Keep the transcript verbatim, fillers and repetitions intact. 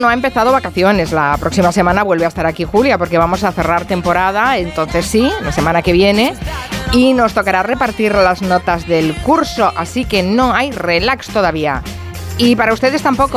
No ha empezado vacaciones. La próxima semana vuelve a estar aquí Julia porque vamos a cerrar temporada, entonces sí, la semana que viene. Y nos tocará repartir las notas del curso, así que no hay relax todavía. Y para ustedes tampoco.